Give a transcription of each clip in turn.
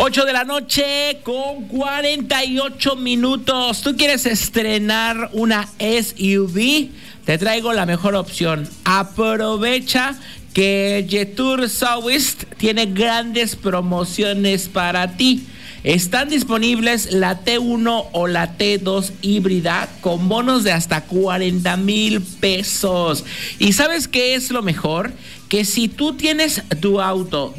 8 de la noche con 48 minutos. ¿Tú quieres estrenar una SUV? Te traigo la mejor opción. Aprovecha que Jetour Southwest tiene grandes promociones para ti. Están disponibles la T1 o la T2 híbrida con bonos de hasta 40,000 pesos. ¿Y sabes qué es lo mejor? Que si tú tienes tu auto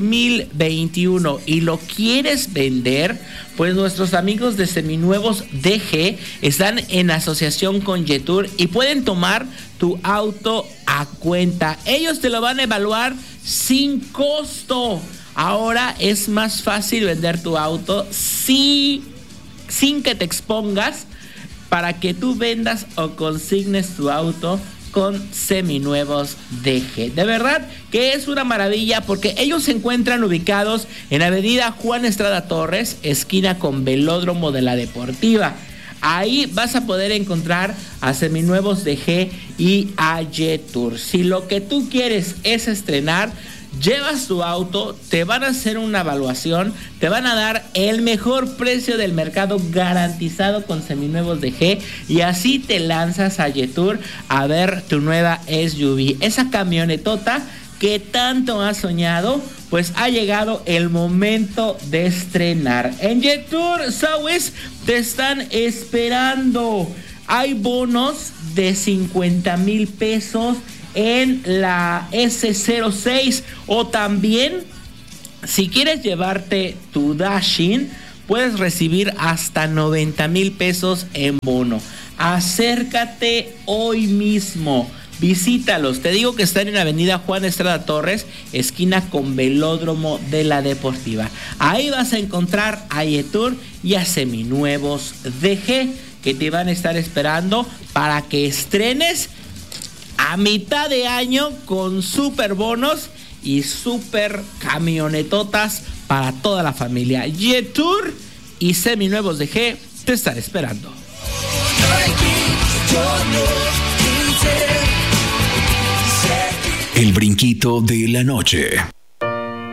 2021 y lo quieres vender, pues nuestros amigos de Seminuevos DG están en asociación con Jetour y pueden tomar tu auto a cuenta. Ellos te lo van a evaluar sin costo. Ahora es más fácil vender tu auto sin que te expongas, para que tú vendas o consignes tu auto con Seminuevos DG. De verdad que es una maravilla, porque ellos se encuentran ubicados en Avenida Juan Estrada Torres, esquina con Velódromo de la Deportiva. Ahí vas a poder encontrar a Seminuevos DG y a Jetour. Si lo que tú quieres es estrenar, llevas tu auto, te van a hacer una evaluación, te van a dar el mejor precio del mercado garantizado con Seminuevos DG, y así te lanzas a Jetour a ver tu nueva SUV, esa camionetota que tanto has soñado. Pues ha llegado el momento de estrenar. En Jetour Southwest te están esperando. Hay bonos de 50,000 pesos en la S06, o también si quieres llevarte tu Dashing, puedes recibir hasta 90,000 pesos en bono. Acércate hoy mismo, visítalos. Te digo que están en Avenida Juan Estrada Torres, esquina con Velódromo de la Deportiva. Ahí vas a encontrar a Jetour y a Seminuevos DG, que te van a estar esperando para que estrenes a mitad de año con super bonos y super camionetotas para toda la familia. Jetour y Seminuevos DG te están esperando. El brinquito de la noche.